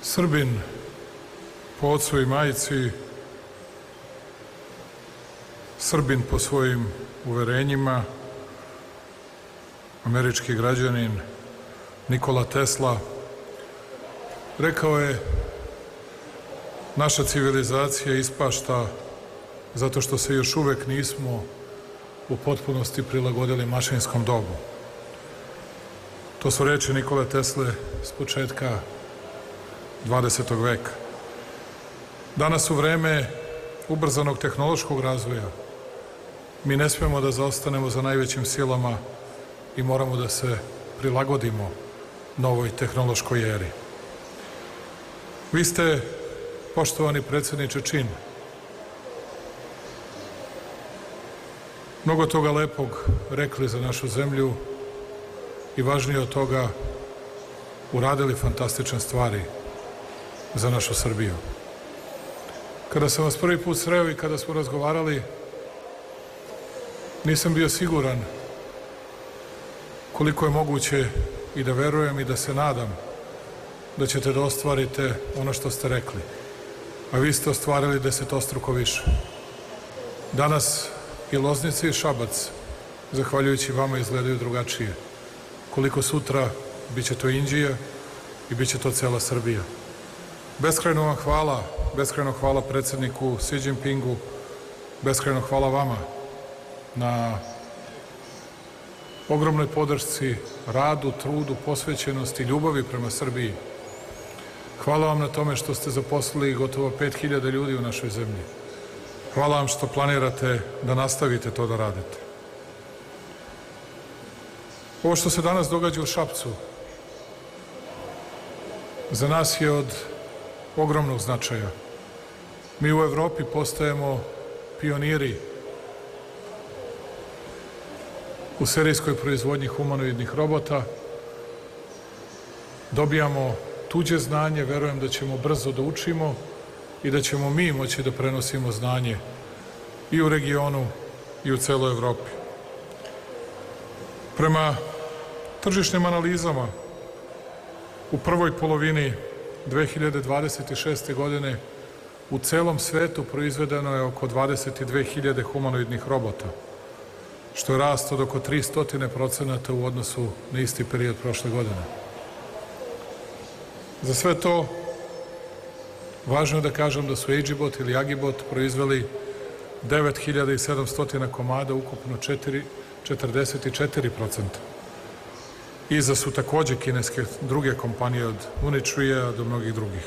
Srbin po ocu i majci, Srbin po svojim uverenjima, američki građanin Nikola Tesla rekao je: naša civilizacija ispašta zato što se još uvek nismo u potpunosti prilagodili mašinskom dobu. To su reči Nikole Tesle s početka 20. veka. Danas u vreme ubrzanog tehnološkog razvoja mi ne smemo da zaostanemo za najvećim silama i moramo da se prilagodimo novoj tehnološkoj eri. Vi ste, poštovani predsjedniče Čin, mnogo toga lepog rekli za našu zemlju i važnije od toga uradili fantastične stvari za našu Srbiju. Kada sam vas prvi put sreo i kada smo razgovarali, nisam bio siguran koliko je moguće i da verujem i da se nadam da ćete da ostvarite ono što ste rekli, a vi ste ostvarili desetostruko više. Danas i Loznica i Šabac, zahvaljujući vama, izgledaju drugačije. Koliko sutra, bit će to Inđija i bit će to cela Srbija. Beskrajno vam hvala, beskrajno hvala predsedniku Xi Jinpingu, beskrajno hvala vama na ogromnoj podršci, radu, trudu, posvećenosti, ljubavi prema Srbiji. Hvala vam na tome što ste zaposlili gotovo 5000 ljudi u našoj zemlji. Hvala vam što planirate da nastavite to da radite. Ovo što se danas događa u Šapcu za nas je od ogromnog značaja. Mi u Evropi postajemo pioniri u serijskoj proizvodnji humanoidnih robota. Dobijamo tuđe znanje, verujem da ćemo brzo da učimo i da ćemo mi moći da prenosimo znanje i u regionu i u celoj Evropi. Prema tržišnim analizama, u prvoj polovini 2026. godine u celom svetu proizvedeno je oko 22.000 humanoidnih robota, što je rast od oko 300% u odnosu na isti period prošle godine. Za sve to važno je da kažem da su Agibot ili Agibot proizveli 9.700 komada, ukupno 44%. Iza su takođe kineske druge kompanije, od Unitrija do mnogih drugih.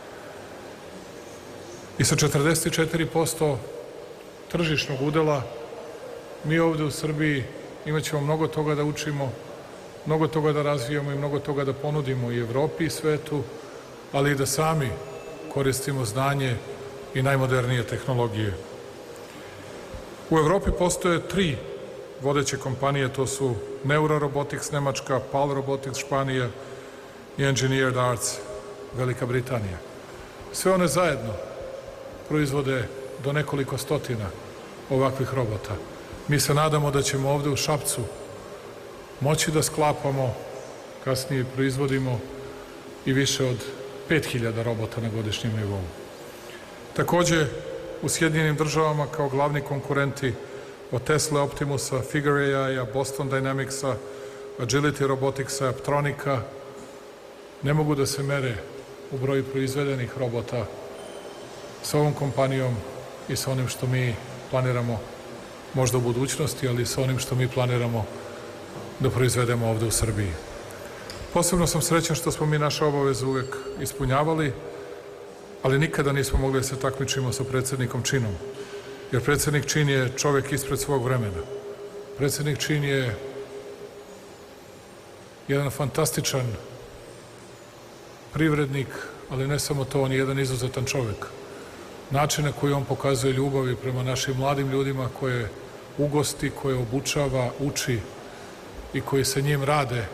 I sa 44% tržišnog udela mi ovde u Srbiji imat ćemo mnogo toga da učimo, mnogo toga da razvijamo i mnogo toga da ponudimo i Evropi i svetu, ali i da sami koristimo znanje i najmodernije tehnologije. U Evropi postoje 3 vodeće kompanije, to su Neuro Robotics Nemačka, PAL Robotics Španija i Engineered Arts Velika Britanija. Sve one zajedno proizvode do nekoliko stotina ovakvih robota. Mi se nadamo da ćemo ovde u Šapcu moći da sklapamo, kasnije proizvodimo i više od 5000 robota na godišnjem nivou. Takođe, u Sjedinjenim državama kao glavni konkurenti od Tesla Optimusa, Figure AI-a, Boston Dynamicsa, Agility Roboticsa, Aptronika, ne mogu da se mere u broju proizvedenih robota sa ovom kompanijom i sa onim što mi planiramo možda u budućnosti, ali sa onim što mi planiramo da proizvedemo ovde u Srbiji. Posebno sam srećan što smo mi naše obaveze uvek ispunjavali, ali nikada nismo mogli da se takmičimo sa predsednikom Činom, jer predsednik Čin je čovek ispred svog vremena. Predsednik Čin je jedan fantastičan privrednik, ali ne samo to, on je jedan izuzetan čovek. Način na koji on pokazuje ljubav prema našim mladim ljudima koje ugosti, koje obučava, uči i koji sa njim rade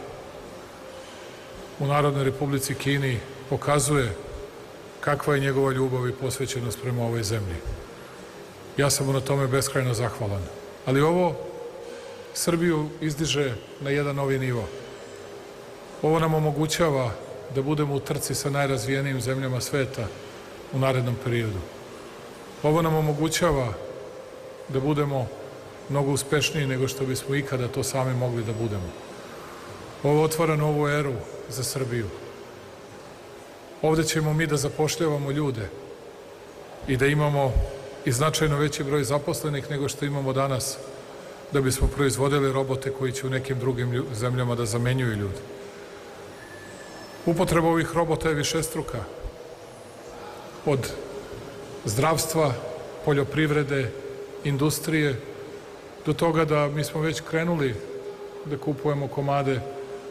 u Narodnoj Republici Kini, pokazuje kakva je njegova ljubav i posvećenost prema ovoj zemlji. Ja sam mu na tome beskrajno zahvalan. Ali ovo Srbiju izdiže na jedan novi nivo. Ovo nam omogućava da budemo u trci sa najrazvijenijim zemljama sveta u narednom periodu. Ovo nam omogućava da budemo mnogo uspešniji nego što bismo ikada to sami mogli da budemo. Ovo otvara novu eru za Srbiju. Ovde ćemo mi da zapošljavamo ljude i da imamo i značajno veći broj zaposlenih nego što imamo danas, da bismo proizvodili robote koji će u nekim drugim zemljama da zamenjuju ljude. Upotreba ovih robota je višestruka. Od zdravstva, poljoprivrede, industrije, do toga da mi smo već krenuli da kupujemo komade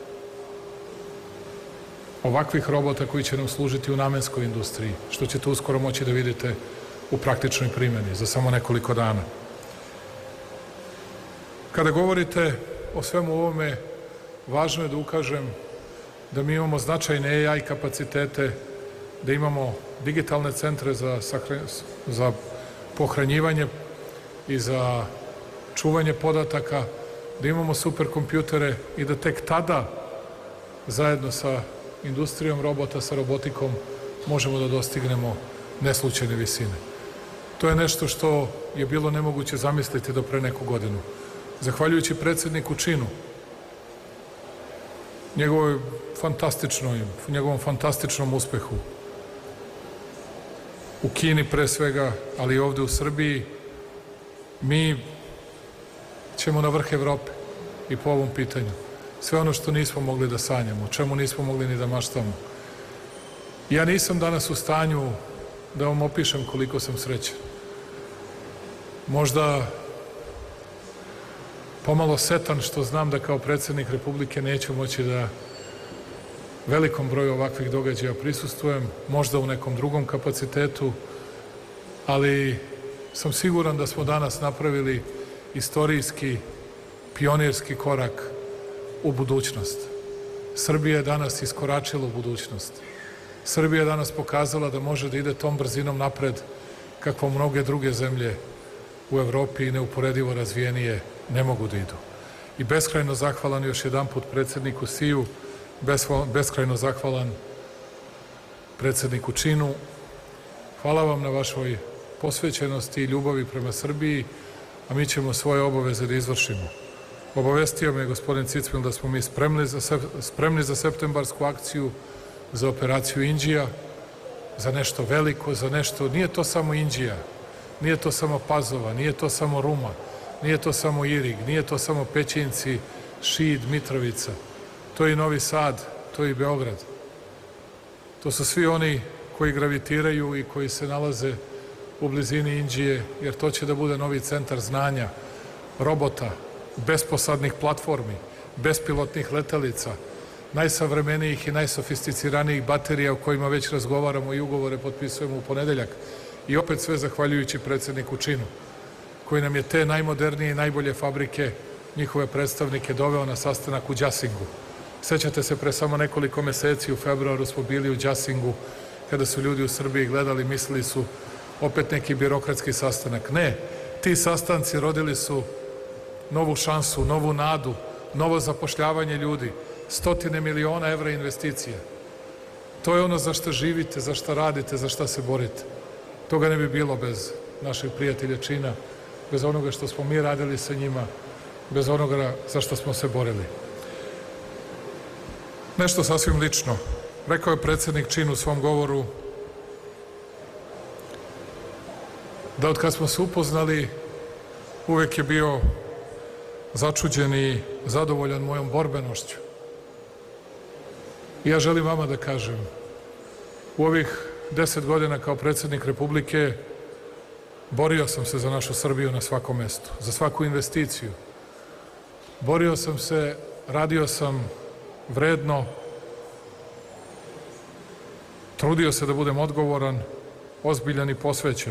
ovakvih robota koji će nam služiti u namenskoj industriji, što ćete uskoro moći da vidite u praktičnoj primjeni za samo nekoliko dana. Kada govorite o svemu ovome, važno je da ukažem da mi imamo značajne AI kapacitete, da imamo digitalne centre za pohranjivanje i za čuvanje podataka, da imamo superkompjutere i da tek tada zajedno sa industrijom robota, sa robotikom možemo da dostignemo neslučajne visine. To je nešto što je bilo nemoguće zamisliti do pre neku godinu. Zahvaljujući predsedniku Činu, njegovom fantastičnom uspehu u Kini pre svega, ali i ovde u Srbiji, mi ćemo na vrh Evrope i po ovom pitanju. Sve ono što nismo mogli da sanjamo, o čemu nismo mogli ni da maštamo. Ja nisam danas u stanju da vam opišem koliko sam srećan. Možda pomalo setan što znam da kao predsednik Republike neću moći da velikom broju ovakvih događaja prisustvujem, možda u nekom drugom kapacitetu, ali sam siguran da smo danas napravili istorijski, pionirski korak u budućnost. Srbija je danas iskoračila u budućnost. Srbija je danas pokazala da može da ide tom brzinom napred kakvo mnoge druge zemlje u Evropi i neuporedivo razvijenije ne mogu da idu. I beskrajno zahvalan još jedan put predsedniku Siju, beskrajno zahvalan predsedniku Činu. Hvala vam na vašoj posvećenosti i ljubavi prema Srbiji, a mi ćemo svoje obaveze da izvršimo. Obavestio me gospodin Cicmil da smo mi spremni za septembarsku akciju, za operaciju Inđija, za nešto veliko, za nešto, nije to samo Inđija, nije to samo Pazova, nije to samo Ruma, nije to samo Irig, nije to samo Pećinci, Šid, Mitrovica, to je i Novi Sad, to je i Beograd. To su svi oni koji gravitiraju i koji se nalaze u blizini Inđije, jer to će da bude novi centar znanja, robota, besposadnih platformi, bespilotnih letelica, najsavremenijih i najsofisticiranijih baterija o kojima već razgovaramo i ugovore potpisujemo u ponedeljak. I opet sve zahvaljujući predsedniku Činu, koji nam je te najmodernije i najbolje fabrike, njihove predstavnike, doveo na sastanak u Đasingu. Sećate se, pre samo nekoliko meseci u februaru smo bili u Đasingu, kada su ljudi u Srbiji gledali, mislili su opet neki birokratski sastanak. Ne, ti sastanci rodili su novu šansu, novu nadu, novo zapošljavanje ljudi, 100 miliona evra investicija. To je ono za šta živite, za šta radite, za šta se borite. Toga ne bi bilo bez naših prijatelja Čina, bez onoga što smo mi radili sa njima, bez onoga za što smo se borili. Nešto sasvim lično. Rekao je predsednik Čin u svom govoru da od kad smo se upoznali uvek je bio začuđen i zadovoljan mojom borbenošću. I ja želim vama da kažem, u ovih 10 godina kao predsednik Republike borio sam se za našu Srbiju na svakom mestu, za svaku investiciju. Borio sam se, radio sam vredno, trudio se da budem odgovoran, ozbiljan i posvećen.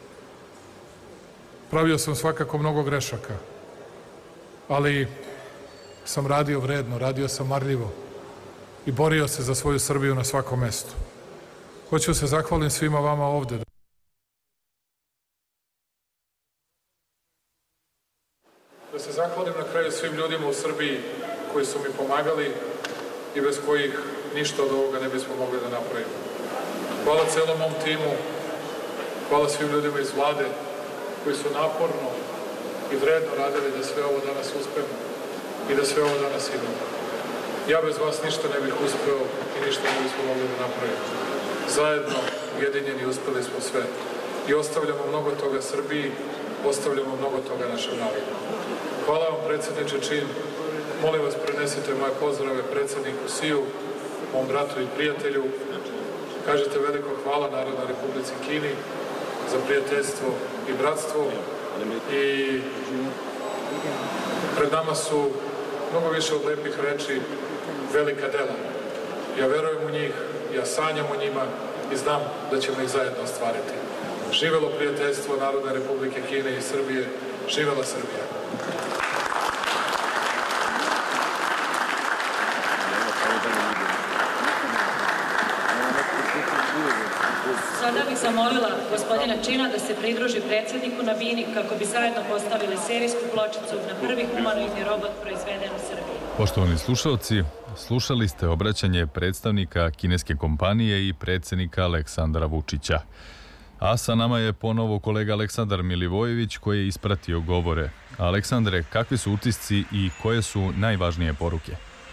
Pravio sam svakako mnogo grešaka, ali sam radio vredno, radio sam marljivo i borio se za svoju Srbiju na svakom mestu. Hoću se zahvalim svima vama ovde. Da se zahvalim na kraju svim ljudima u Srbiji koji su mi pomagali i bez kojih ništa od ovoga ne bismo mogli da napravimo. Hvala celom mom timu, hvala svim ljudima iz vlade koji su naporno i vredno radili da sve ovo danas uspemo i da sve ovo danas imamo. Ja bez vas ništa ne bih uspeo i ništa ne bismo mogli da napravimo. Zajedno, ujedinjeni, uspeli smo sve. I ostavljamo mnogo toga Srbiji, ostavljamo mnogo toga našem narodu. Hvala vam, predsjedniče Čin. Molim vas, prenesite moje pozdrave predsjedniku Siju, mom bratu i prijatelju. Kažete veliko hvala Narodnoj Republici Kini za prijateljstvo i bratstvo. I pred nama su mnogo više od lepih reči velika dela. Ja verujem u njih, ja sanjam o njima i znam da ćemo ih zajedno ostvariti. Živelo prijateljstvo Narodne Republike Kine i Srbije, živela Srbija. Sada bih zamolila gospodina Čina da se pridruži predsjedniku na bini kako bi zajedno postavili serijsku pločicu na prvi humanoidni robot proizveden u Srbiji. Poštovani slušalci, slušali ste obraćanje predstavnika kineske kompanije i predsjednika Aleksandra Vučića. A sa nama je ponovo kolega Aleksandar Milivojević koji je ispratio govore. Aleksandre, kakvi su utisci i koje su najvažnije poruke?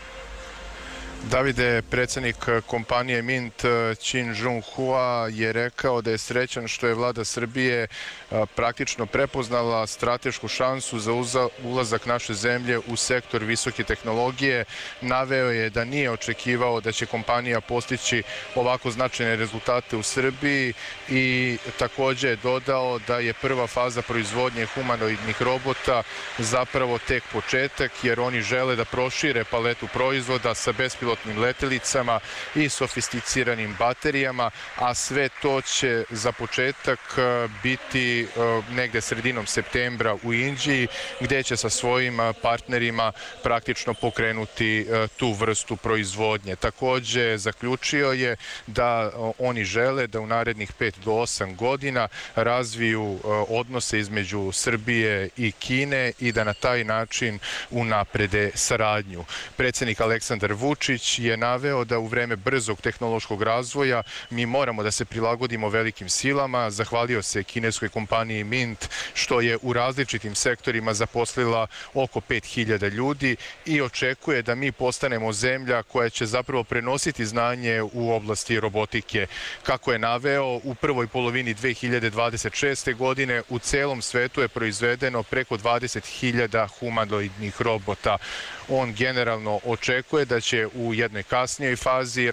Davide, predsjednik kompanije Mint Chin Jung Hua je rekao da je srećan što je vlada Srbije praktično prepoznala stratešku šansu za ulazak naše zemlje u sektor visoke tehnologije. Naveo je da nije očekivao da će kompanija postići ovako značajne rezultate u Srbiji i također je dodao da je prva faza proizvodnje humanoidnih robota zapravo tek početak, jer oni žele da prošire paletu proizvoda sa bespilotnim letelicama i sofisticiranim baterijama, a sve to će za početak biti negde sredinom septembra u Indiji, gdje će sa svojim partnerima praktično pokrenuti tu vrstu proizvodnje. Također zaključio je da oni žele da u narednih 5 do 8 godina razviju odnose između Srbije i Kine i da na taj način unaprede saradnju. Predsjednik Aleksandar Vučić je naveo da u vreme brzog tehnološkog razvoja mi moramo da se prilagodimo velikim silama. Zahvalio se kineskoj kompaniji Mint što je u različitim sektorima zaposlila oko 5000 ljudi i očekuje da mi postanemo zemlja koja će zapravo prenositi znanje u oblasti robotike. Kako je naveo, u prvoj polovini 2026. godine u celom svetu je proizvedeno preko 20.000 humanoidnih robota. On generalno očekuje da će u jednoj kasnijoj fazi